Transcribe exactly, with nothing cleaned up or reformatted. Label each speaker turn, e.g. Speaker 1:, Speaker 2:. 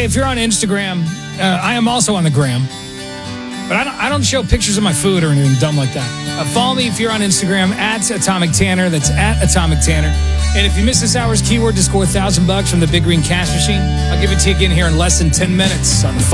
Speaker 1: say, if you're on Instagram, uh, I am also on the gram. But I don't, I don't show pictures of my food or anything dumb like that. Uh, follow me if you're on Instagram, at Atomic Tanner. That's at Atomic Tanner. And if you miss this hour's keyword to score a thousand bucks from the Big Green Cash Machine, I'll give it to you again here in less than ten minutes on the